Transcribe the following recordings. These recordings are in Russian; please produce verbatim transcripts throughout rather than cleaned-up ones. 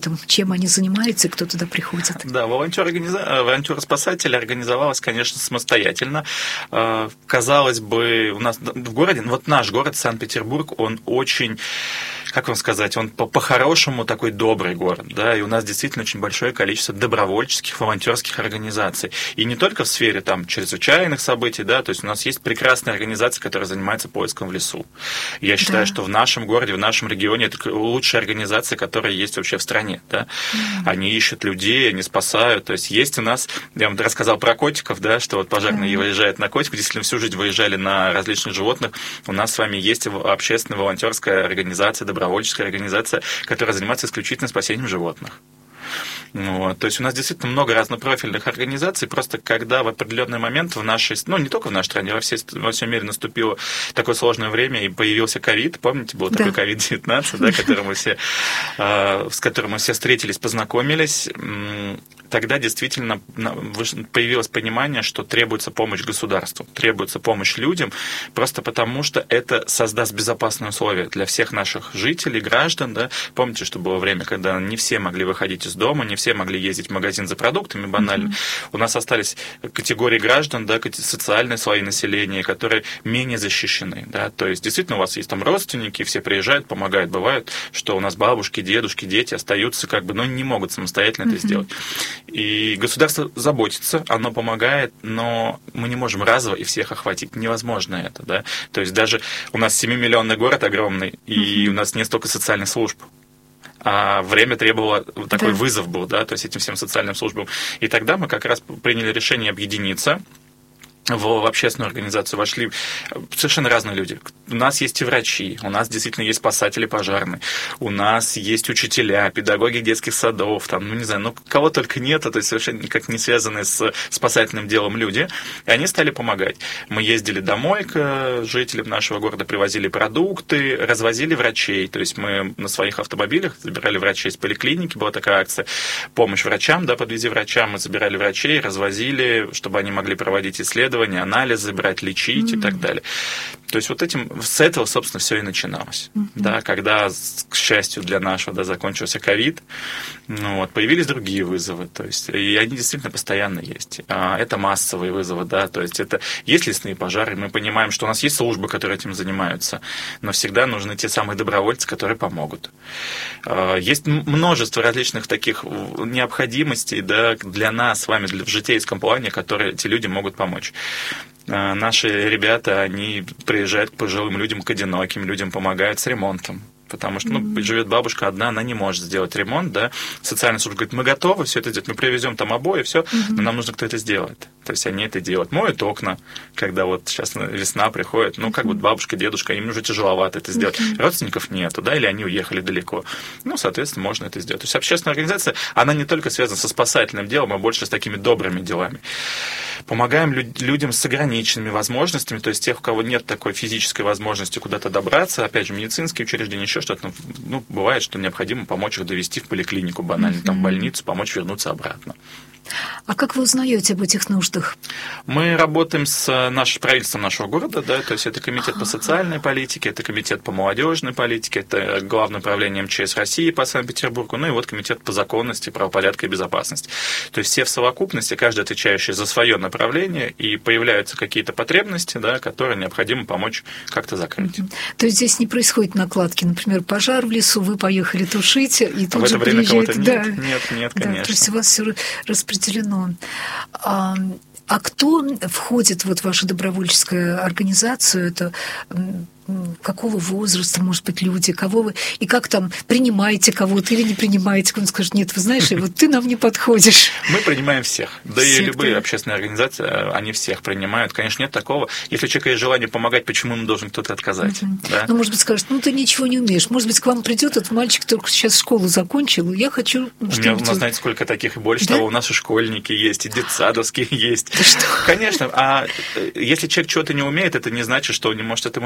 чем они занимаются и кто туда приходит? Да, волонтер-спасатель организовалась, конечно, самостоятельно. Казалось бы, у нас в городе, вот наш город Санкт-Петербург, он очень, как вам сказать, он по-хорошему такой добрый город, да, и у нас действительно очень большое количество добровольческих, волонтерских организаций. И не только в сфере там чрезвычайных событий, да, то есть у нас есть прекрасные организации, которые занимаются поиском в лесу. Я считаю, да. что в нашем городе, в нашем регионе это лучшая организация, которая есть вообще в стране, да. Mm-hmm. Они ищут людей, они спасают. То есть есть у нас, я вам рассказал про котиков, да, что вот пожарные mm-hmm. выезжают на котиков, действительно всю жизнь выезжали на различных животных. У нас с вами есть общественная волонтерская организация, добровольческая организация, которая занимается исключительно спасением животных. Вот. То есть у нас действительно много разнопрофильных организаций, просто когда в определенный момент в нашей, ну не только в нашей стране, во всей, во всем мире наступило такое сложное время и появился ковид, помните, был да. такой ковид девятнадцать, да, который мы все, с которым мы все встретились, познакомились, тогда действительно появилось понимание, что требуется помощь государству, требуется помощь людям, просто потому что это создаст безопасные условия для всех наших жителей, граждан. Да? Помните, что было время, когда не все могли выходить из дома, не все могли ездить в магазин за продуктами банально. Mm-hmm. У нас остались категории граждан, да, социальные слои населения, которые менее защищены. Да? То есть действительно у вас есть там родственники, все приезжают, помогают. Бывает, что у нас бабушки, дедушки, дети остаются, как бы, но не могут самостоятельно mm-hmm. это сделать. И государство заботится, оно помогает, но мы не можем разово и всех охватить. Невозможно это, да. То есть даже у нас семимиллионный город огромный, и mm-hmm. у нас нет столько социальных служб. А время требовало, такой да. вызов был, да, то есть этим всем социальным службам. И тогда мы как раз приняли решение объединиться. В общественную организацию вошли совершенно разные люди. У нас есть и врачи, у нас действительно есть спасатели пожарные, у нас есть учителя, педагоги детских садов, там, ну не знаю, ну кого только нет, то есть совершенно никак не связанные с спасательным делом люди, и они стали помогать. Мы ездили домой к жителям нашего города, привозили продукты, развозили врачей, то есть мы на своих автомобилях забирали врачей из поликлиники, была такая акция «Помощь врачам», да, подвези врачам, мы забирали врачей, развозили, чтобы они могли проводить исследования, анализы брать, лечить mm-hmm. и так далее. То есть вот этим, с этого, собственно, все и начиналось. Mm-hmm. Да, когда, к счастью для нашего, да, закончился ковид, ну, вот, появились другие вызовы. То есть, и они действительно постоянно есть. А, это массовые вызовы, да, то есть это есть лесные пожары, мы понимаем, что у нас есть службы, которые этим занимаются, но всегда нужны те самые добровольцы, которые помогут. А, есть множество различных таких необходимостей, да, для нас с вами, для, в житейском плане, которые эти люди могут помочь. Наши ребята, они приезжают к пожилым людям, к одиноким людям, помогают с ремонтом. Потому что, ну, mm-hmm. живет бабушка одна, она не может сделать ремонт, да. Социальная служба говорит, мы готовы все это сделать, мы привезем там обои, все, mm-hmm. но нам нужно, кто это сделает. То есть они это делают. Моют окна, когда вот сейчас весна приходит, ну, как mm-hmm. вот бабушка, дедушка, им уже тяжеловато это сделать. Mm-hmm. Родственников нету, да, или они уехали далеко. Ну, соответственно, можно это сделать. То есть общественная организация, она не только связана со спасательным делом, а больше с такими добрыми делами. Помогаем людям с ограниченными возможностями, то есть тех, у кого нет такой физической возможности куда-то добраться, опять же, медицинские учреждения, еще что-то, ну, бывает, что необходимо помочь их довести в поликлинику банально, mm-hmm. там, в больницу, помочь вернуться обратно. А как вы узнаете об этих нуждах? Мы работаем с нашим правительством нашего города, да, то есть это комитет по социальной политике, это комитет по молодежной политике, это главное управление эм че эс России по Санкт-Петербургу, ну и вот комитет по законности, правопорядка и безопасности. То есть все в совокупности, каждый отвечающий за свое направление, и появляются какие-то потребности, да, которые необходимо помочь как-то закрыть. Mm-hmm. То есть здесь не происходит накладки, например, пожар в лесу, вы поехали тушить, и тут а же приезжаете. Да. Нет, нет, нет, конечно. Да, то есть у вас все распределено. А, а кто входит вот в вашу добровольческую организацию? Это какого возраста, может быть, люди, кого вы, и как там, принимаете кого-то или не принимаете, он скажет, нет, вы знаешь, вот ты нам не подходишь. Мы принимаем всех, да всех, и любые да. общественные организации, они всех принимают, конечно, нет такого, если у человека есть желание помогать, почему ему должен кто-то отказать? Uh-huh. Да? Ну, может быть, скажет, ну, ты ничего не умеешь, может быть, к вам придет этот мальчик, только сейчас школу закончил, я хочу... У меня, у нас, знаете, сколько таких, и больше да? того, у нас и школьники есть, и детсадовские есть. Да что? Конечно, а если человек чего-то не умеет, это не значит, что он не может этому научиться.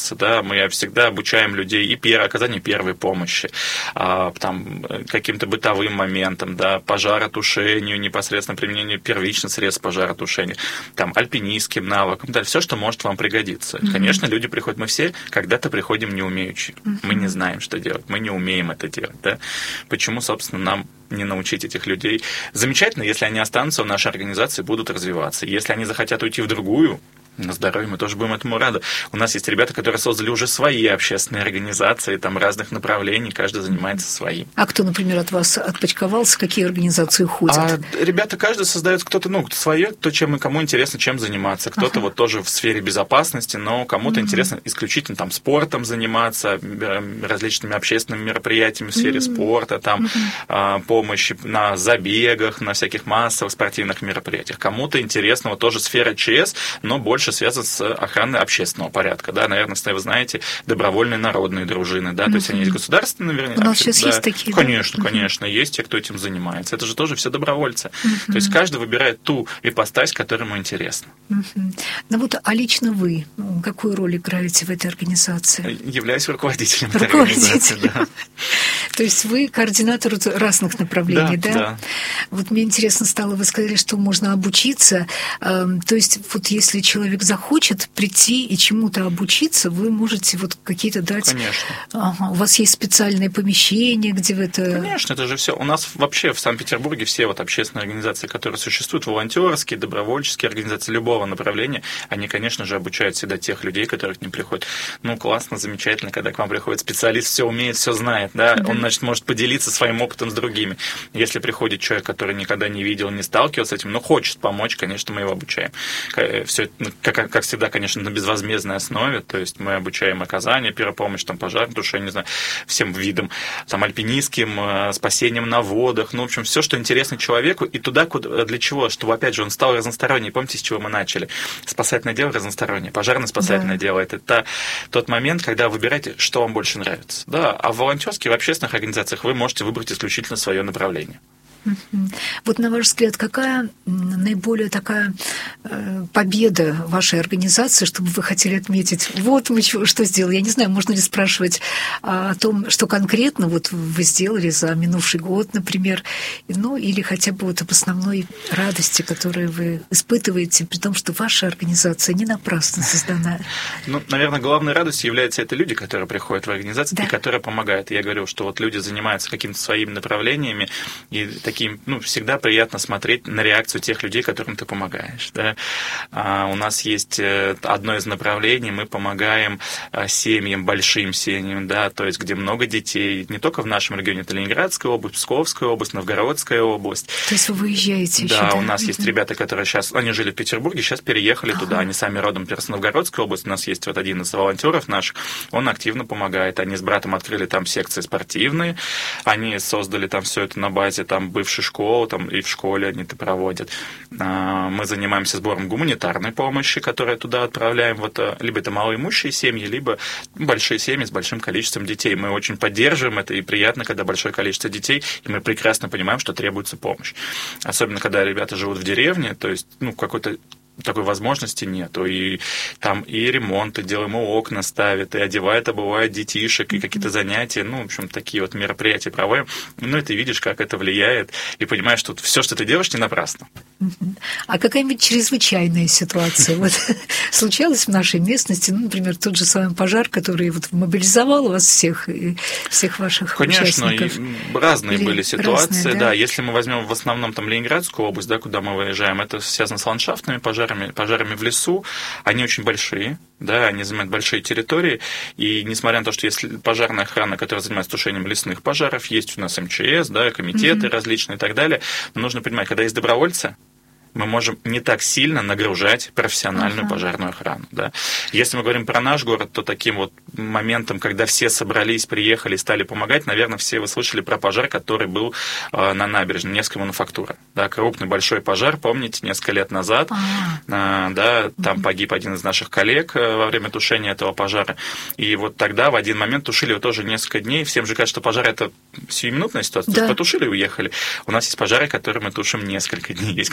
находится, да, мы всегда обучаем людей и пер... оказанию первой помощи, а, там, каким-то бытовым моментам, да, пожаротушению, непосредственно применению первичных средств пожаротушения, там, альпинистским навыкам, да, все, что может вам пригодиться. Mm-hmm. Конечно, люди приходят, мы все когда-то приходим не умеющие, mm-hmm. мы не знаем, что делать, мы не умеем это делать, да. Почему, собственно, нам не научить этих людей? Замечательно, если они останутся в нашей организации, будут развиваться. Если они захотят уйти в другую, на здоровье, мы тоже будем этому рады. У нас есть ребята, которые создали уже свои общественные организации, там разных направлений, каждый занимается своим. А кто, например, от вас отпочковался, какие организации ходят? А ребята, каждый создает кто-то, ну, свое, то, чем и кому интересно, чем заниматься. Кто-то ага. вот тоже в сфере безопасности, но кому-то угу. интересно исключительно там спортом заниматься, различными общественными мероприятиями в сфере угу. спорта, там угу. помощи на забегах, на всяких массовых спортивных мероприятиях. Кому-то интересно вот тоже сфера ЧС, но больше связан с охраной общественного порядка, да, наверное, вы знаете, добровольные народные дружины, да, mm-hmm. то есть они есть государственные, вернее. У нас сейчас да. есть такие, Конечно, да? конечно, mm-hmm. есть те, кто этим занимается. Это же тоже все добровольцы. Mm-hmm. То есть каждый выбирает ту ипостась, которая ему интересна. Mm-hmm. Ну вот, а лично вы какую роль играете в этой организации? Являюсь руководителем этой организации, да. То есть вы координатор разных направлений, да? Да. Вот мне интересно стало, вы сказали, что можно обучиться. То есть вот если человек захочет прийти и чему-то обучиться, вы можете вот какие-то дать... Конечно. Ага. У вас есть специальные помещения, где вы это... Конечно, это же все. У нас вообще в Санкт-Петербурге все вот общественные организации, которые существуют, волонтерские, добровольческие организации любого направления, они, конечно же, обучают всегда тех людей, которые к ним приходят. Ну, классно, замечательно, когда к вам приходит специалист, все умеет, все знает, да? Да. Он, значит, может поделиться своим опытом с другими. Если приходит человек, который никогда не видел, не сталкивался с этим, но хочет помочь, конечно, мы его обучаем. Все это, как, как всегда, конечно, на безвозмездной основе, то есть мы обучаем оказание первой помощи, там, пожаротушение, не знаю, всем видам, там, альпинистским, спасением на водах, ну, в общем, все, что интересно человеку, и туда, куда, для чего, чтобы, опять же, он стал разносторонний. Помните, с чего мы начали? Спасательное дело разностороннее, пожарно-спасательное да. дело. Это тот момент, когда вы выбираете, что вам больше нравится. Да, а в волонтерских, в общественных организациях вы можете выбрать исключительно свое направление. Вот, на ваш взгляд, какая наиболее такая победа вашей организации, чтобы вы хотели отметить? Вот мы что сделали. Я не знаю, можно ли спрашивать о том, что конкретно вот вы сделали за минувший год, например, ну, или хотя бы вот об основной радости, которую вы испытываете, при том, что ваша организация не напрасно создана. Ну, наверное, главной радостью являются это люди, которые приходят в организацию, да. и которые помогают. Я говорю, что вот люди занимаются какими-то своими направлениями, и таким, ну, всегда приятно смотреть на реакцию тех людей, которым ты помогаешь. Да? А у нас есть одно из направлений, мы помогаем семьям, большим семьям, да, то есть где много детей, не только в нашем регионе, это Ленинградская область, Псковская область, Новгородская область. То есть вы выезжаете еще, да? Да, у нас mm-hmm. есть ребята, которые сейчас, они жили в Петербурге, сейчас переехали ага. туда, они сами родом из Новгородской области, у нас есть вот один из волонтеров наших, он активно помогает, они с братом открыли там секции спортивные, они создали там все это на базе там бывшей школы, там и в школе они это проводят. Мы занимаемся сбором гуманитарной помощи, которую туда отправляем, вот, либо это малоимущие семьи, либо большие семьи с большим количеством детей. Мы очень поддерживаем это, и приятно, когда большое количество детей, и мы прекрасно понимаем, что требуется помощь. Особенно, когда ребята живут в деревне, то есть, ну, какой-то такой возможности нету, и там и ремонты делаем, и окна ставят, и одевают, обувают детишек, и какие-то занятия, ну, в общем, такие вот мероприятия проводим, ну, и ты видишь, как это влияет, и понимаешь, что все, что ты делаешь, не напрасно. А какая-нибудь чрезвычайная ситуация вот случалась в нашей местности, ну, например, тот же самый пожар, который вот мобилизовал вас всех, и всех ваших Конечно, участников? Конечно, разные Или были ситуации, разные, да? да, если мы возьмем в основном там Ленинградскую область, да, куда мы выезжаем, это связано с ландшафтными пожарами, пожарами в лесу, они очень большие, да, они занимают большие территории, и несмотря на то, что есть пожарная охрана, которая занимается тушением лесных пожаров, есть у нас эм че эс, да, комитеты mm-hmm. различные и так далее, но нужно понимать, когда есть добровольцы, мы можем не так сильно нагружать профессиональную uh-huh. пожарную охрану. Да. Если мы говорим про наш город, то таким вот моментом, когда все собрались, приехали, стали помогать, наверное, все вы слышали про пожар, который был э, на набережной, Невская мануфактура. Да, крупный большой пожар, помните, несколько лет назад. Uh-huh. Э, да, там uh-huh. погиб один из наших коллег э, во время тушения этого пожара. И вот тогда в один момент тушили его тоже несколько дней. Всем же кажется, что пожар – это сиюминутная ситуация. Да. Потушили и уехали. У нас есть пожары, которые мы тушим несколько дней. Есть, которые тушат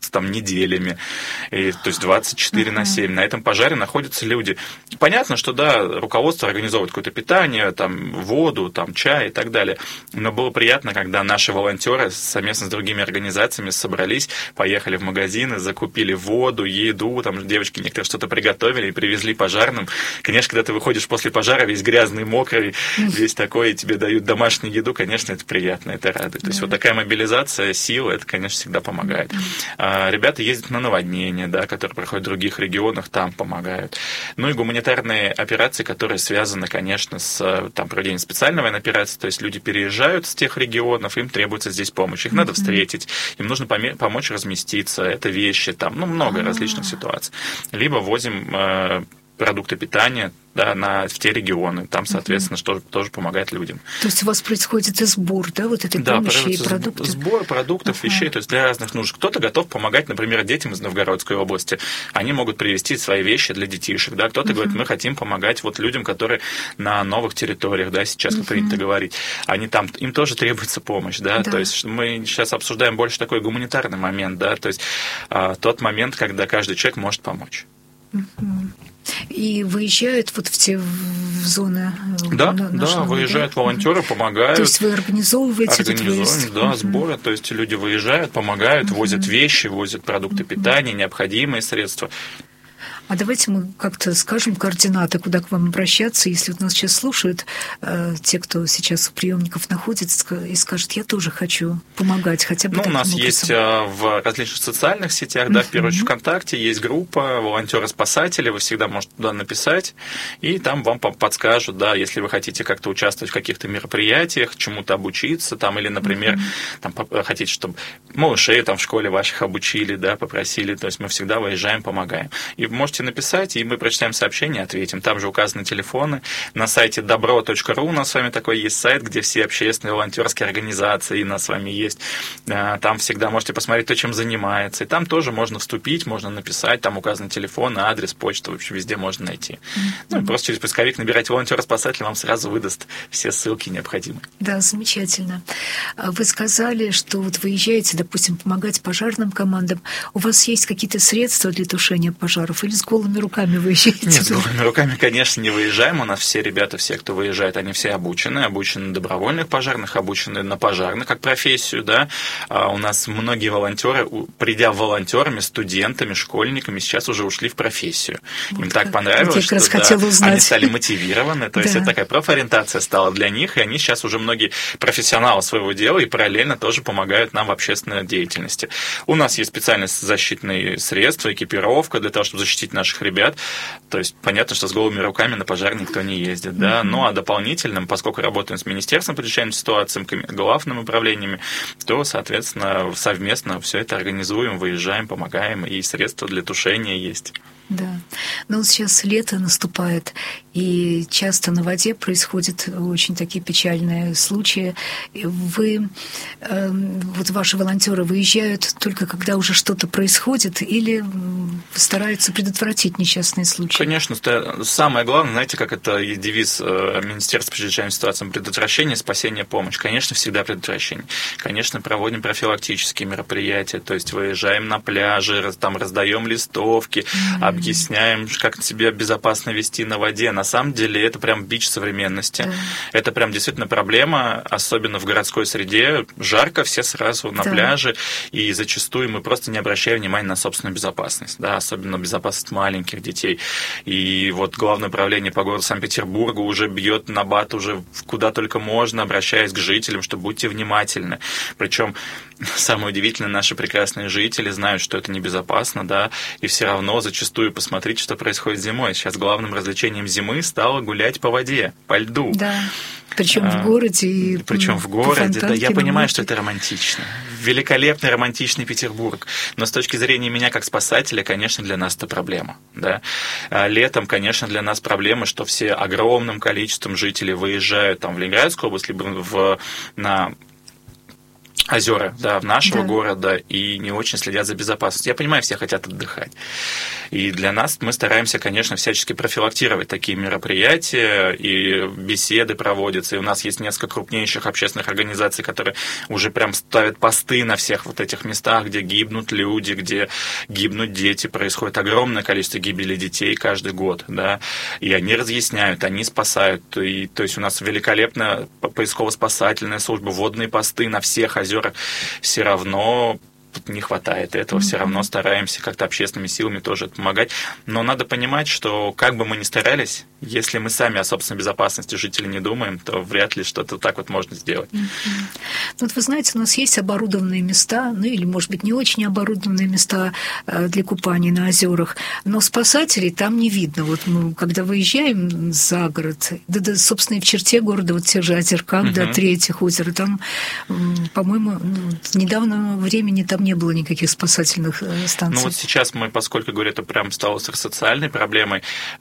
находятся там неделями, и, то есть двадцать четыре на семь. На этом пожаре находятся люди. Понятно, что, да, руководство организовывает какое-то питание, там, воду, там, чай и так далее. Но было приятно, когда наши волонтеры совместно с другими организациями собрались, поехали в магазины, закупили воду, еду, там, девочки некоторые что-то приготовили и привезли пожарным. Конечно, когда ты выходишь после пожара весь грязный, мокрый, весь такой, и тебе дают домашнюю еду, конечно, это приятно, это радует. То есть вот такая мобилизация сил, это, конечно, всегда помогает. А, ребята ездят на наводнения, да, которые проходят в других регионах, там помогают. Ну и гуманитарные операции, которые связаны, конечно, с там, проведением специальной военной операции, то есть люди переезжают с тех регионов, им требуется здесь помощь, их надо встретить, им нужно помочь разместиться, это вещи, там, ну, много различных ситуаций. Либо возим э, продукты питания, да, на, в те регионы. Там, соответственно, что тоже помогает людям. То есть у вас происходит и сбор, да, вот этой да, помощи и продуктов? Сбор продуктов, ага. вещей, то есть для разных нужд. Кто-то готов помогать, например, детям из Новгородской области. Они могут привезти свои вещи для детишек, да. Кто-то uh-huh. говорит, мы хотим помогать вот людям, которые на новых территориях, да, сейчас, как uh-huh. принято говорить. Они там, им тоже требуется помощь, да. да. То есть мы сейчас обсуждаем больше такой гуманитарный момент, да, то есть а, тот момент, когда каждый человек может помочь. Uh-huh. И выезжают вот в те в зоны... Да, на, да, выезжают да? волонтеры, помогают. То есть вы организовываете этот выезд? Да, uh-huh. сборы, то есть люди выезжают, помогают, uh-huh. возят вещи, возят продукты uh-huh. питания, необходимые средства. А давайте мы как-то скажем координаты, куда к вам обращаться, если вот нас сейчас слушают э, те, кто сейчас у приемников находится, и скажут, я тоже хочу помогать, хотя бы. Ну, у нас образом. Есть в различных социальных сетях, да, uh-huh. в первую очередь ВКонтакте, есть группа волонтеры-спасатели, вы всегда можете туда написать, и там вам подскажут, да, если вы хотите как-то участвовать в каких-то мероприятиях, чему-то обучиться, там, или, например, uh-huh. там, хотите, чтобы малышей там в школе ваших обучили, да, попросили, то есть мы всегда выезжаем, помогаем. И можете написать, и мы прочитаем сообщение, ответим. Там же указаны телефоны. На сайте добро точка ру у нас с вами такой есть сайт, где все общественные волонтерские организации у нас с вами есть. Там всегда можете посмотреть, кто чем занимается. И там тоже можно вступить, можно написать. Там указаны телефон, адрес, почта, вообще везде можно найти. Mm-hmm. Ну и просто через поисковик набирайте волонтера-спасателя, вам сразу выдаст все ссылки необходимые. Да, замечательно. Вы сказали, что вот выезжаете, допустим, помогать пожарным командам. У вас есть какие-то средства для тушения пожаров или с голыми руками выезжаете? Нет, с голыми руками, конечно, не выезжаем. У нас все ребята, все, кто выезжает, они все обучены, обучены на добровольных пожарных, обучены на пожарных как профессию, да. А у нас многие волонтеры, придя волонтерами, студентами, школьниками, сейчас уже ушли в профессию. Вот Им так понравилось, что да, они стали мотивированы, то да. есть это такая профориентация стала для них, и они сейчас уже многие профессионалы своего дела и параллельно тоже помогают нам в общественной деятельности. У нас есть специальные защитные средства, экипировка для того, чтобы защитить наших ребят. То есть понятно, что с голыми руками на пожар никто не ездит, да. Mm-hmm. Ну а дополнительным, поскольку работаем с Министерством по чрезвычайным ситуациям, главными управлениями, то, соответственно, совместно все это организуем, выезжаем, помогаем, и средства для тушения есть. Да. Но вот сейчас лето наступает, и часто на воде происходят очень такие печальные случаи. Вы, э, вот ваши волонтеры выезжают только когда уже что-то происходит, или стараются предотвратить несчастные случаи? Конечно. Самое главное, знаете, как это девиз Министерства по чрезвычайным ситуациям: предотвращение, спасение, помощь. Конечно, всегда предотвращение. Конечно, проводим профилактические мероприятия, то есть выезжаем на пляжи, там раздаем листовки, mm-hmm. объясняем, как себя безопасно вести на воде. На самом деле это прям бич современности. Mm. Это прям действительно проблема, особенно в городской среде. Жарко, все сразу на да. пляже, и зачастую мы просто не обращаем внимания на собственную безопасность, да, особенно безопасность маленьких детей. И вот Главное управление по городу Санкт-Петербургу уже бьет на бат уже куда только можно, обращаясь к жителям, что будьте внимательны. Причем самое удивительное, наши прекрасные жители знают, что это небезопасно, да, и все равно зачастую посмотрите, что происходит зимой. Сейчас главным развлечением зимы стало гулять по воде, по льду. Да. Причем а, в городе и Причем в городе, да. Я понимаю, что это романтично. Великолепный романтичный Петербург. Но с точки зрения меня как спасателя, конечно, для нас это проблема. Да? А летом, конечно, для нас проблема, что все огромным количеством жителей выезжают там, в Ленинградскую область, либо в, на озера, да, нашего да. города, и не очень следят за безопасностью. Я понимаю, все хотят отдыхать. И для нас мы стараемся, конечно, всячески профилактировать такие мероприятия, и беседы проводятся, и у нас есть несколько крупнейших общественных организаций, которые уже прям ставят посты на всех вот этих местах, где гибнут люди, где гибнут дети, происходит огромное количество гибели детей каждый год, да, и они разъясняют, они спасают, и, то есть у нас великолепная поисково-спасательная служба, водные посты на всех озерах, все равно не хватает этого, mm-hmm. все равно стараемся как-то общественными силами тоже помогать. Но надо понимать, что как бы мы ни старались, если мы сами о собственной безопасности жителей не думаем, то вряд ли что-то так вот можно сделать. Mm-hmm. Вот вы знаете, у нас есть оборудованные места, ну или, может быть, не очень оборудованные места для купания на озерах, но спасателей там не видно. Вот мы, когда выезжаем за город, да, да собственно, и в черте города, вот в тех же озерках, mm-hmm. да, третьих озер, там, по-моему, ну, с недавнего времени там не было никаких спасательных станций. Ну вот сейчас мы, поскольку, говорю, это прям стало социальной проблемой,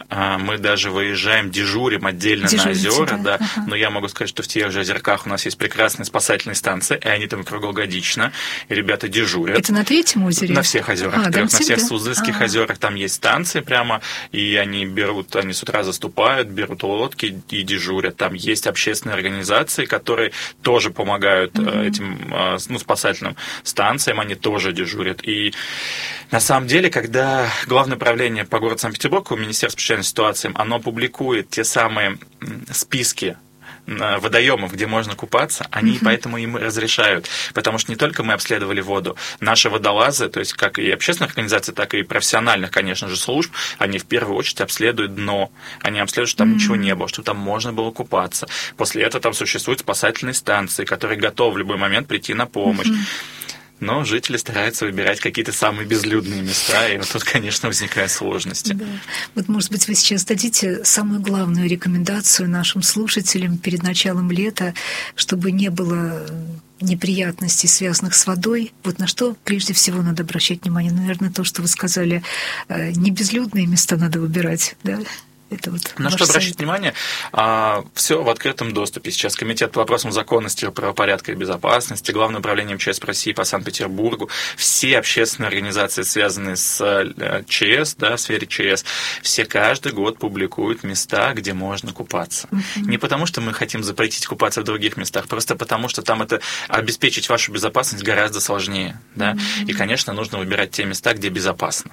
мы даже выезжаем, дежурим отдельно Дежурите, на озера, да, да. Ага. Но я могу сказать, что в тех же озерках у нас есть прекрасные спасательные станции, и они там круглогодично, и ребята дежурят. Это на третьем озере? На всех озерах, а, трех, на всех да? Суздальских а. озерах там есть станции прямо, и они берут, они с утра заступают, берут лодки и дежурят. Там есть общественные организации, которые тоже помогают угу. этим ну, спасательным станциям, они тоже дежурят. И на самом деле, когда Главное управление по городу Санкт-Петербург, Министерство чрезвычайных ситуаций, оно публикует те самые списки водоемов, где можно купаться, они uh-huh. поэтому им разрешают. Потому что не только мы обследовали воду, наши водолазы, то есть как и общественных организаций, так и профессиональных, конечно же, служб, они в первую очередь обследуют дно. Они обследуют, что там uh-huh. ничего не было, что там можно было купаться. После этого там существуют спасательные станции, которые готовы в любой момент прийти на помощь. Uh-huh. Но жители стараются выбирать какие-то самые безлюдные места, и вот тут, конечно, возникают сложности. Да. Вот, может быть, вы сейчас дадите самую главную рекомендацию нашим слушателям перед началом лета, чтобы не было неприятностей, связанных с водой. Вот на что прежде всего надо обращать внимание? Наверное, то, что вы сказали, не безлюдные места надо выбирать, да? Это вот на что обращать совет. внимание? А, все в открытом доступе. Сейчас Комитет по вопросам законности, правопорядка и безопасности, Главное управление МЧС России по Санкт-Петербургу, все общественные организации, связанные с ЧС, да, в сфере ЧС, все каждый год публикуют места, где можно купаться. Uh-huh. Не потому, что мы хотим запретить купаться в других местах, просто потому, что там это обеспечить вашу безопасность гораздо сложнее. Да? Uh-huh. И, конечно, нужно выбирать те места, где безопасно.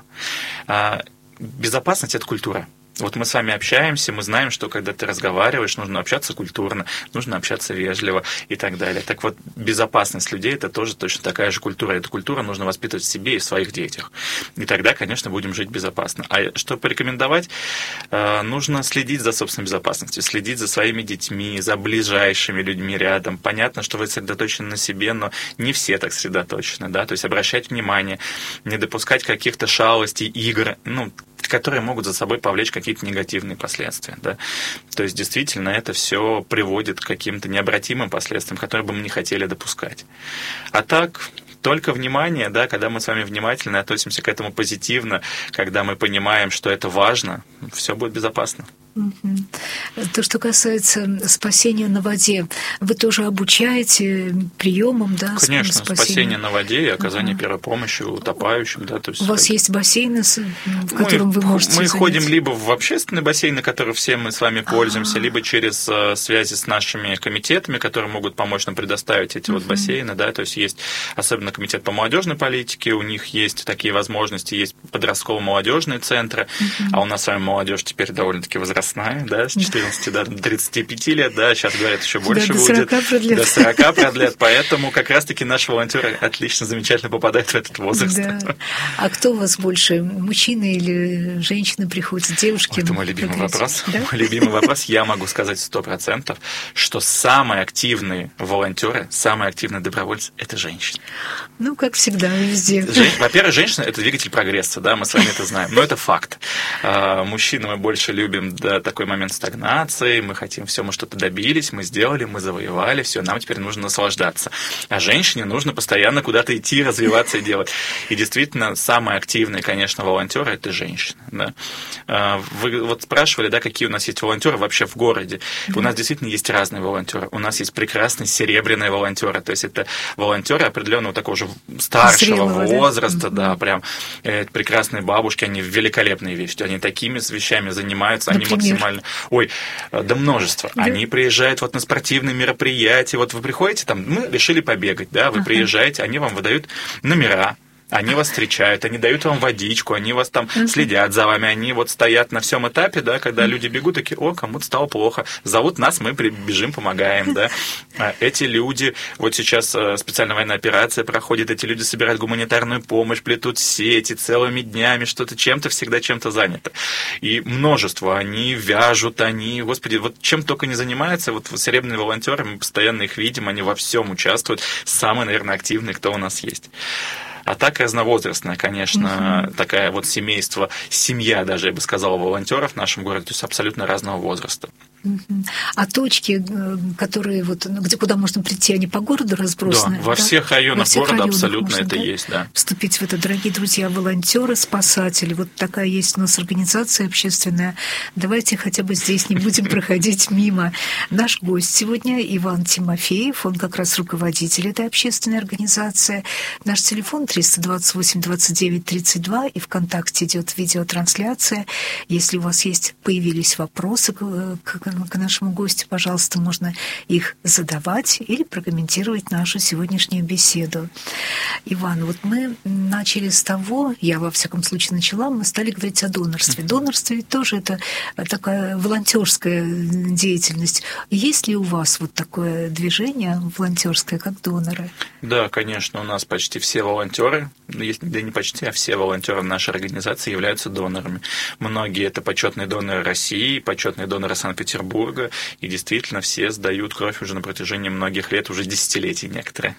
А, безопасность – это культура. Вот мы с вами общаемся, мы знаем, что когда ты разговариваешь, нужно общаться культурно, нужно общаться вежливо и так далее. Так вот, безопасность людей – это тоже точно такая же культура. Эту культуру нужно воспитывать в себе и в своих детях. И тогда, конечно, будем жить безопасно. А что порекомендовать? Нужно следить за собственной безопасностью, следить за своими детьми, за ближайшими людьми рядом. Понятно, что вы сосредоточены на себе, но не все так сосредоточены, да? То есть обращать внимание, не допускать каких-то шалостей, игр, ну, которые могут за собой повлечь какие-то негативные последствия. Да? То есть, действительно, это все приводит к каким-то необратимым последствиям, которые бы мы не хотели допускать. А так, только внимание, да, когда мы с вами внимательно относимся к этому позитивно, когда мы понимаем, что это важно, все будет безопасно. То, что касается спасения на воде, вы тоже обучаете приемам, да? Конечно, спасения, спасение на воде и оказание ага. первой помощи утопающим. Да, то есть, у вас как... есть бассейны, в котором мы, вы можете Мы занять? ходим либо в общественный бассейн, на который все мы с вами пользуемся, А-а-а. либо через uh, связи с нашими комитетами, которые могут помочь нам предоставить эти uh-huh. вот бассейны. Да, то есть есть особенно комитет по молодежной политике, у них есть такие возможности, есть подростково-молодежные центры, uh-huh. а у нас с вами молодежь теперь довольно-таки возрастная, да, с четырнадцати до тридцати пяти лет, да, сейчас говорят, еще больше да, будет. До сорока продлят. До сорока продлят, поэтому как раз-таки наши волонтеры отлично, замечательно попадают в этот возраст. Да. А кто у вас больше, мужчины или женщины приходят, девушки? Это мой любимый вопрос. Да? Мой любимый вопрос. Я могу сказать сто процентов, что самые активные волонтеры, самые активные добровольцы – это женщины. Ну, как всегда, везде. Жен... Во-первых, женщина – это двигатель прогресса, да, мы с вами это знаем, но это факт. Мужчин мы больше любим, да, да, такой момент стагнации, мы хотим все, мы что-то добились, мы сделали, мы завоевали, все, нам теперь нужно наслаждаться. А женщине нужно постоянно куда-то идти, развиваться и делать. И действительно, самые активные, конечно, волонтеры – это женщины. Да. Вы вот спрашивали, да, какие у нас есть волонтеры вообще в городе. Да. У нас действительно есть разные волонтеры. У нас есть прекрасные серебряные волонтеры. То есть это волонтеры определенного такого же старшего Зрелого, возраста, да, да, прям это прекрасные бабушки, они великолепные вещи. Они такими вещами занимаются, Например? они максимально... Ой, да множество. Да. Они приезжают вот на спортивные мероприятия. Вот вы приходите, там, мы решили побегать, да, вы ага. приезжаете, они вам выдают номера. Они вас встречают, они дают вам водичку, они вас там uh-huh. следят за вами, они вот стоят на всем этапе, да, когда uh-huh. люди бегут, такие, о, кому-то стало плохо, зовут нас, мы бежим, помогаем, да. Эти люди, вот сейчас специальная военная операция проходит, эти люди собирают гуманитарную помощь, плетут сети целыми днями, что-то чем-то, всегда чем-то заняты. И множество, они вяжут, они, господи, вот чем только не занимаются, вот серебряные волонтеры, мы постоянно их видим, они во всем участвуют, самые, наверное, активные, кто у нас есть. А так разновозрастная, конечно, угу. такая вот семейство, семья даже, я бы сказала, волонтеров в нашем городе, то есть абсолютно разного возраста. А точки, которые вот, где, куда можно прийти, они по городу разбросаны? Да, во да? всех районах во всех города районах абсолютно можно, это да? есть, да. Вступить в это, дорогие друзья, волонтеры, спасатели. Вот такая есть у нас организация общественная. Давайте хотя бы здесь не будем проходить мимо. Наш гость сегодня Иван Тимофеев, он как раз руководитель этой общественной организации. Наш телефон триста двадцать восемь двадцать девять тридцать два, и ВКонтакте идет видеотрансляция. Если у вас есть, появились вопросы к, к к нашему гостю, пожалуйста, можно их задавать или прокомментировать нашу сегодняшнюю беседу. Иван, вот мы начали с того, я во всяком случае начала, мы стали говорить о донорстве. Донорство ведь тоже это такая волонтерская деятельность. Есть ли у вас вот такое движение волонтерское, как доноры? Да, конечно, у нас почти все волонтеры, да не почти, а все волонтеры нашей организации являются донорами. Многие это почетные доноры России, почетные доноры Санкт-Петербурга, и действительно все сдают кровь уже на протяжении многих лет, уже десятилетий некоторые.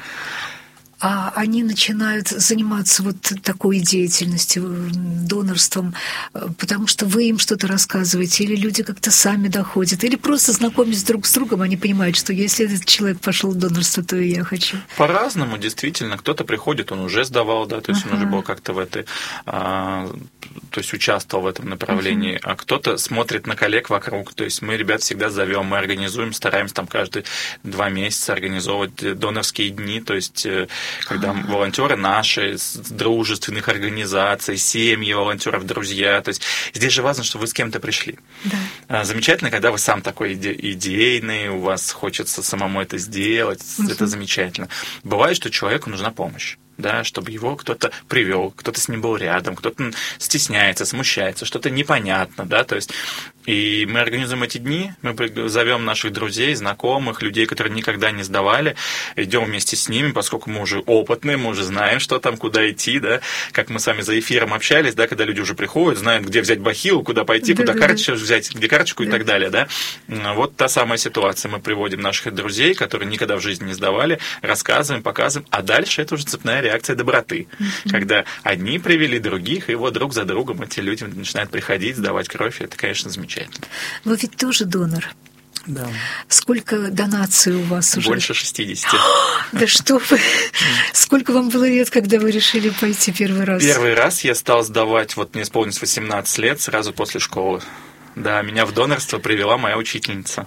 А они начинают заниматься вот такой деятельностью, донорством, потому что вы им что-то рассказываете, или люди как-то сами доходят, или просто знакомясь друг с другом, они понимают, что если этот человек пошел в донорство, то и я хочу. По-разному, действительно. Кто-то приходит, он уже сдавал, да, то есть ага. он уже был как-то в этой, а, то есть участвовал в этом направлении, ага. а кто-то смотрит на коллег вокруг, то есть мы ребят всегда зовем, мы организуем, стараемся там каждые два месяца организовывать донорские дни, то есть когда волонтеры наши, с дружественных организаций, семьи волонтеров, друзья. То есть здесь же важно, что вы с кем-то пришли. Да. Замечательно, когда вы сам такой иде- идейный, у вас хочется самому это сделать, угу. это замечательно. Бывает, что человеку нужна помощь. Да, чтобы его кто-то привел, кто-то с ним был рядом, кто-то стесняется, смущается, что-то непонятно, да, то есть и мы организуем эти дни, мы зовем наших друзей, знакомых, людей, которые никогда не сдавали, идем вместе с ними, поскольку мы уже опытные, мы уже знаем, что там, куда идти, да, как мы с вами за эфиром общались, да, когда люди уже приходят, знают, где взять бахилу, куда пойти, да, куда да, карточку да. взять, где карточку да. и так далее, да. Вот та самая ситуация, мы приводим наших друзей, которые никогда в жизни не сдавали, рассказываем, показываем, а дальше это уже цепная реакция доброты, mm-hmm. когда одни привели других, и вот друг за другом эти люди начинают приходить, сдавать кровь, и это, конечно, замечательно. Вы ведь тоже донор. Да. Сколько донаций у вас уже? Больше шестидесяти. Да что вы! Сколько вам было лет, когда вы решили пойти первый раз? Первый раз я стал сдавать, вот мне исполнилось восемнадцать лет, сразу после школы. Да, меня в донорство привела моя учительница.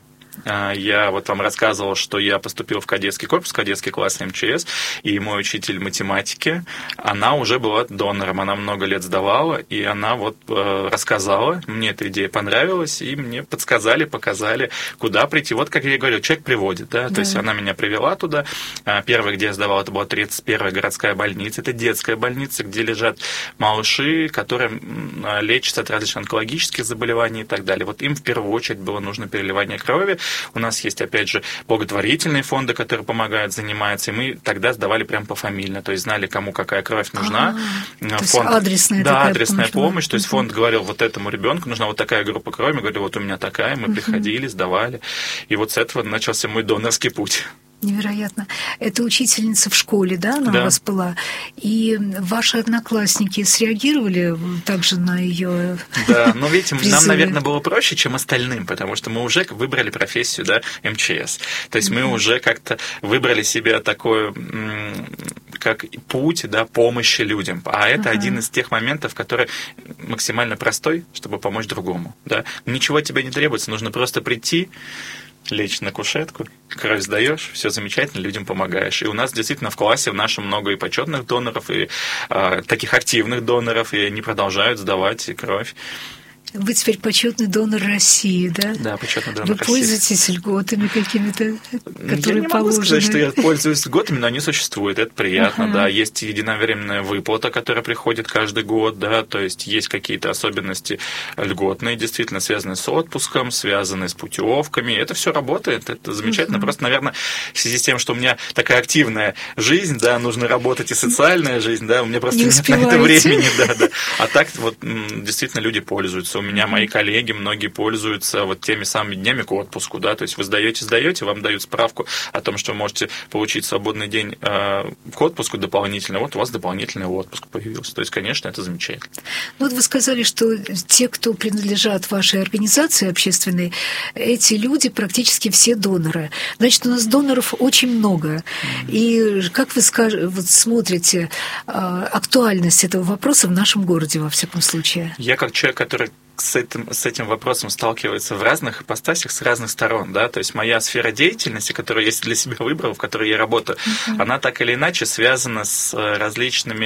Я вот вам рассказывал, что я поступил в кадетский корпус, кадетский класс эм че эс, и мой учитель математики, она уже была донором, она много лет сдавала, и она вот э, рассказала, мне эта идея понравилась, и мне подсказали, показали, куда прийти. Вот как я и говорил, человек приводит, да, да. то есть она меня привела туда. Первая, где я сдавал, это была тридцать первая городская больница, это детская больница, где лежат малыши, которые лечатся от различных онкологических заболеваний и так далее. Вот им в первую очередь было нужно переливание крови. У нас есть, опять же, благотворительные фонды, которые помогают, занимаются, и мы тогда сдавали прям пофамильно, то есть знали, кому какая кровь нужна. А-а-а. То фонд... есть адресная да, такая адресная помощь. помощь. То есть uh-huh. фонд говорил, вот этому ребенку нужна вот такая группа крови. Мы говорили, вот у меня такая. Мы uh-huh. приходили, сдавали. И вот с этого начался мой донорский путь. Невероятно. Это учительница в школе, да, она да. у вас была? И ваши одноклассники среагировали также на ее Да, но видите, призывы? Нам, наверное, было проще, чем остальным, потому что мы уже выбрали профессию, да, эм че эс. То есть mm-hmm. мы уже как-то выбрали себе такой, как путь, да, помощи людям. А это uh-huh. один из тех моментов, который максимально простой, чтобы помочь другому, да. Ничего от тебя не требуется, нужно просто прийти, лечь на кушетку, кровь сдаешь, все замечательно, людям помогаешь. И у нас действительно в классе в нашем много и почетных доноров, и э, таких активных доноров, и они продолжают сдавать кровь. Вы теперь почетный донор России, да? Да, почетный донор Вы России. Вы пользуетесь льготами какими-то, которые я не положены? могу сказать, что я пользуюсь льготами, но они существуют, это приятно, uh-huh. да. Есть единовременная выплата, которая приходит каждый год, да, то есть есть какие-то особенности льготные, действительно связанные с отпуском, связанные с путевками. Это все работает, это замечательно. Uh-huh. Просто, наверное, в связи с тем, что у меня такая активная жизнь, да, нужно работать и социальная жизнь, да, у меня просто не нет на это времени, да, да. А так вот действительно люди пользуются. У меня мои коллеги, многие пользуются вот теми самыми днями к отпуску, да, то есть вы сдаете, сдаете, вам дают справку о том, что вы можете получить свободный день э, к отпуску дополнительно, вот у вас дополнительный отпуск появился, то есть, конечно, это замечательно. Ну вот вы сказали, что те, кто принадлежат вашей организации общественной, эти люди практически все доноры. Значит, у нас доноров очень много. Mm-hmm. И как вы скаж... вот смотрите э, актуальность этого вопроса в нашем городе, во всяком случае? Я как человек, который с этим, с этим вопросом сталкивается в разных ипостасях, с разных сторон, да, то есть моя сфера деятельности, которую я для себя выбрал, в которой я работаю, uh-huh. она так или иначе связана с различными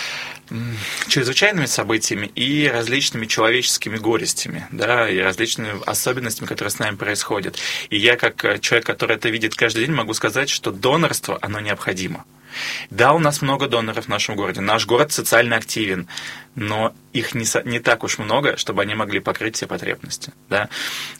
чрезвычайными событиями и различными человеческими горестями, да, и различными особенностями, которые с нами происходят. И я, как человек, который это видит каждый день, могу сказать, что донорство, оно необходимо. Да, у нас много доноров в нашем городе. Наш город социально активен, но их не, не так уж много, чтобы они могли покрыть все потребности. Да?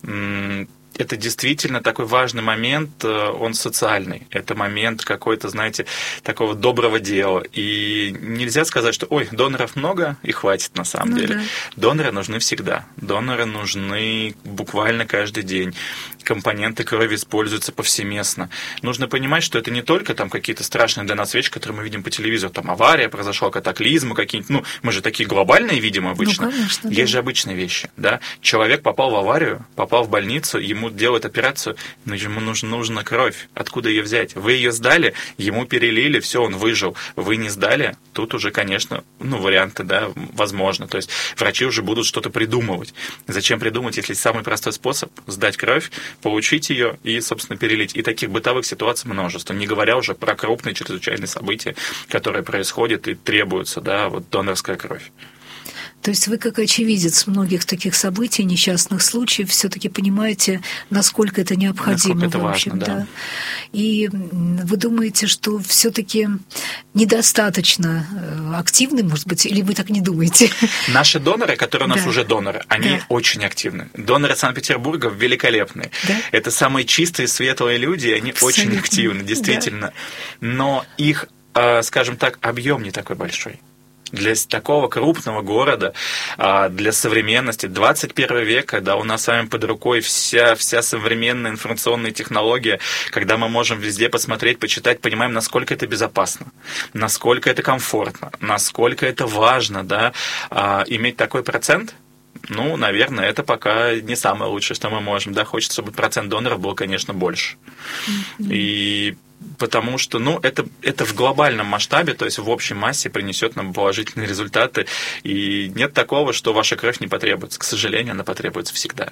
Это действительно такой важный момент, он социальный. Это момент какой-то, знаете, такого доброго дела. И нельзя сказать, что, ой, доноров много и хватит на самом ну, деле. Да. Доноры нужны всегда. Доноры нужны буквально каждый день. Компоненты крови используются повсеместно. Нужно понимать, что это не только там какие-то страшные для нас вещи, которые мы видим по телевизору. Там авария произошла, катаклизмы какие-то. Ну, мы же такие глобальные видим обычно. Ну, конечно, Есть да. же обычные вещи. Да? Человек попал в аварию, попал в больницу, ему делают операцию, но ему нужна, нужна кровь. Откуда ее взять? Вы ее сдали, ему перелили, все, он выжил. Вы не сдали, тут уже, конечно, ну, варианты, да, возможно. То есть врачи уже будут что-то придумывать. Зачем придумать, если самый простой способ сдать кровь, получить ее и, собственно, перелить. И таких бытовых ситуаций множество. Не говоря уже про крупные чрезвычайные события, которые происходят и требуются, да, вот донорская кровь. То есть вы, как очевидец многих таких событий, несчастных случаев, все-таки понимаете, насколько это необходимо. Насколько это в общем, важно, да. да. И вы думаете, что все-таки недостаточно активны, может быть, или вы так не думаете? Наши доноры, которые у нас да. уже доноры, они да. очень активны. Доноры Санкт-Петербурга великолепные. Да? Это самые чистые, светлые люди, они Абсолютно. Очень активны, действительно. Да. Но их, скажем так, объем не такой большой. Для такого крупного города, для современности, двадцать первый век, когда у нас с вами под рукой вся, вся современная информационная технология, когда мы можем везде посмотреть, почитать, понимаем, насколько это безопасно, насколько это комфортно, насколько это важно, да, иметь такой процент. Ну, наверное, это пока не самое лучшее, что мы можем. Да, хочется, чтобы процент доноров был, конечно, больше. Mm-hmm. И потому что, ну, это, это в глобальном масштабе, то есть в общей массе принесет нам положительные результаты. И нет такого, что ваша кровь не потребуется. К сожалению, она потребуется всегда.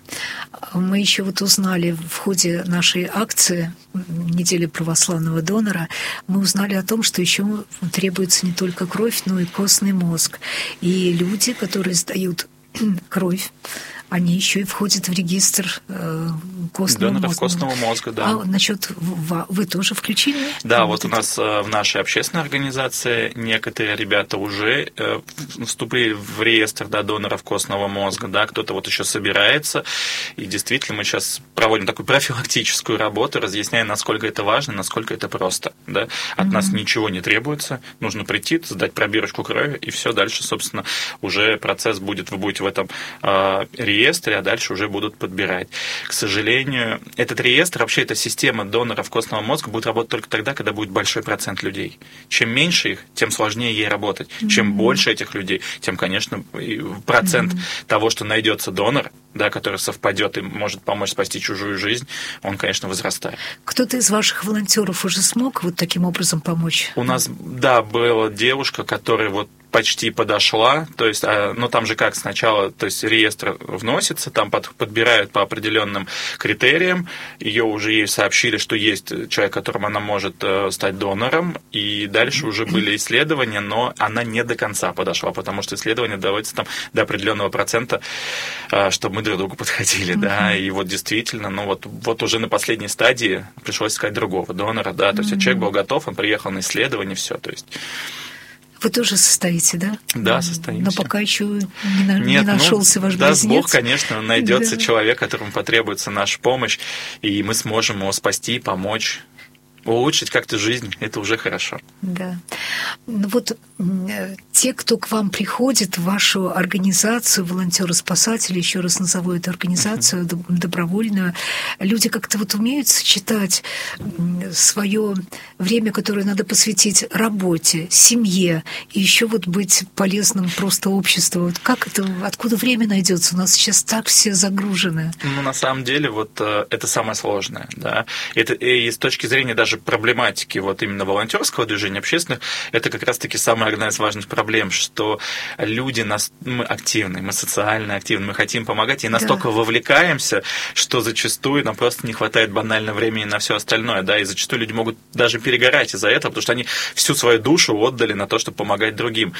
Мы еще вот узнали в ходе нашей акции «Недели православного донора», мы узнали о том, что еще требуется не только кровь, но и костный мозг. И люди, которые сдают кровь, они еще и входят в регистр э, костного доноров мозга. костного мозга, да. А насчет вы тоже включили? Да, вот, вот у нас в нашей общественной организации некоторые ребята уже э, вступили в реестр, да, доноров костного мозга, да, кто-то вот еще собирается, и действительно мы сейчас проводим такую профилактическую работу, разъясняя, насколько это важно, насколько это просто, да. От mm-hmm. нас ничего не требуется, нужно прийти, сдать пробирочку крови, и все, дальше, собственно, уже процесс будет, вы будете в этом э, реестре, реестре, а дальше уже будут подбирать. К сожалению, этот реестр, вообще эта система доноров костного мозга будет работать только тогда, когда будет большой процент людей. Чем меньше их, тем сложнее ей работать. Mm-hmm. Чем больше этих людей, тем, конечно, процент mm-hmm. того, что найдется донор, да, который совпадет и может помочь спасти чужую жизнь, он, конечно, возрастает. Кто-то из ваших волонтеров уже смог вот таким образом помочь? У нас, да, была девушка, которая вот почти подошла, то есть, ну там же как сначала, то есть реестр вносится, там под, подбирают по определенным критериям, ее уже ей сообщили, что есть человек, которому она может стать донором, и дальше уже были исследования, но она не до конца подошла, потому что исследования доводятся там до определенного процента, чтобы мы друг другу подходили, да, и вот действительно, ну вот, вот уже на последней стадии пришлось искать другого донора, да, то есть человек был готов, он приехал на исследование, все, то есть. Вы тоже состоите, да? Да, состоимся. Но пока еще не, на, Нет, не нашелся ну, ваш даст близнец. Бог, конечно, найдется да. человек, которому потребуется наша помощь, и мы сможем его спасти, помочь, улучшить как-то жизнь. Это уже хорошо. Да. Ну вот те, кто к вам приходит в вашу организацию, волонтеры-спасатели, еще раз назову эту организацию, uh-huh. добровольную, люди как-то вот умеют сочетать свое время, которое надо посвятить работе, семье, и еще вот быть полезным просто обществу. Вот как это, откуда время найдется? У нас сейчас так все загружены. Ну, на самом деле, вот это самое сложное, да. Это, и с точки зрения даже проблематики вот именно волонтерского движения общественных, это как раз-таки самая одна из важных проблем, что люди, нас, мы активны, мы социально активны, мы хотим помогать, и настолько да. вовлекаемся, что зачастую нам просто не хватает банально времени на все остальное, да, и зачастую люди могут даже перегорать из-за этого, потому что они всю свою душу отдали на то, чтобы помогать другим.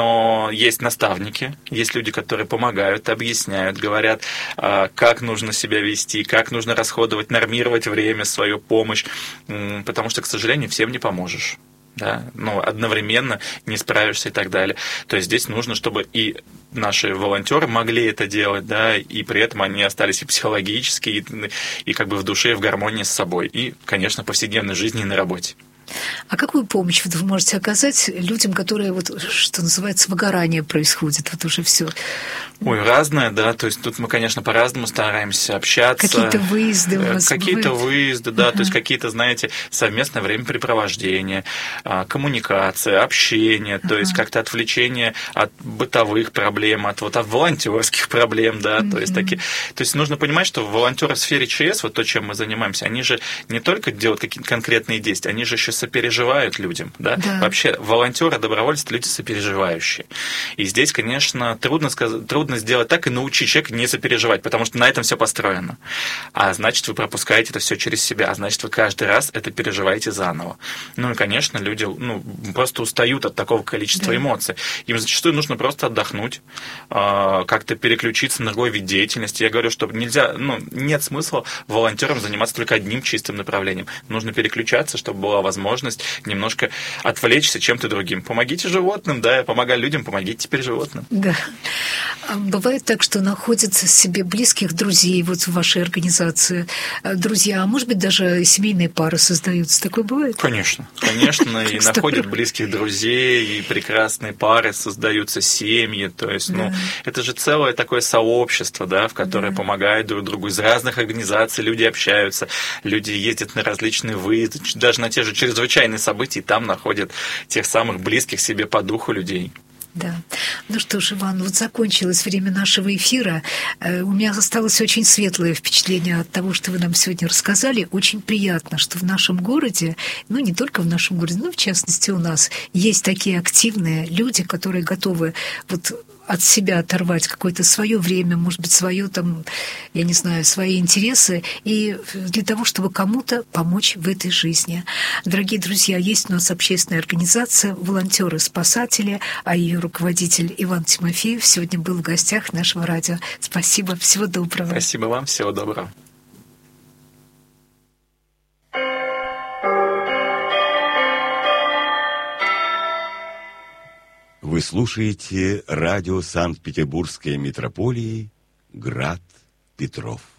Но есть наставники, есть люди, которые помогают, объясняют, говорят, как нужно себя вести, как нужно расходовать, нормировать время, свою помощь, потому что, к сожалению, всем не поможешь. Да, ну, одновременно не справишься и так далее. То есть здесь нужно, чтобы и наши волонтеры могли это делать, да, и при этом они остались и психологически, и, и как бы в душе, и в гармонии с собой, и, конечно, в повседневной жизни и на работе. А какую помощь вы можете оказать людям, которые, вот, что называется, выгорание происходит, вот уже все? Ой, разное, да, то есть тут мы, конечно, по-разному стараемся общаться. Какие-то выезды у вас Какие-то бывают? выезды, да, ага. то есть какие-то, знаете, совместное времяпрепровождение, коммуникация, общение, ага. то есть как-то отвлечение от бытовых проблем, от, вот, от волонтерских проблем, да, mm-hmm. то есть такие. То есть нужно понимать, что волонтеры в сфере ЧС, вот то, чем мы занимаемся, они же не только делают какие-то конкретные действия, они же еще сопереживают людям, да? да. Вообще волонтеры, добровольцы – люди сопереживающие. И здесь, конечно, трудно сказать, трудно сделать так и научить человека не сопереживать, потому что на этом все построено. А значит, вы пропускаете это все через себя, а значит, вы каждый раз это переживаете заново. Ну и, конечно, люди ну, просто устают от такого количества да. эмоций. Им зачастую нужно просто отдохнуть, как-то переключиться на другой вид деятельности. Я говорю, что нельзя, ну, нет смысла волонтерам заниматься только одним чистым направлением. Нужно переключаться, чтобы была возможность немножко отвлечься чем-то другим. Помогите животным, да, я помогаю людям, помогите теперь животным. Да. Бывает так, что находят себе близких друзей вот в вашей организации, друзья, а может быть, даже семейные пары создаются. Такое бывает? Конечно, конечно, и находят близких друзей, и прекрасные пары, создаются семьи, то есть, ну, это же целое такое сообщество, да, в которое помогают друг другу из разных организаций, люди общаются, люди ездят на различные выезды, даже на те же чрезвычайные события, и там находят тех самых близких себе по духу людей. Да. Ну что ж, Иван, вот закончилось время нашего эфира. У меня осталось очень светлое впечатление от того, что вы нам сегодня рассказали. Очень приятно, что в нашем городе, ну не только в нашем городе, но в частности у нас есть такие активные люди, которые готовы вот от себя оторвать какое-то свое время, может быть, свое там, я не знаю, свои интересы, и для того, чтобы кому-то помочь в этой жизни. Дорогие друзья, есть у нас общественная организация «Волонтеры-спасатели», а ее руководитель Иван Тимофеев сегодня был в гостях нашего радио. Спасибо, всего доброго. Спасибо вам, всего доброго. Вы слушаете радио Санкт-Петербургской митрополии «Град Петров».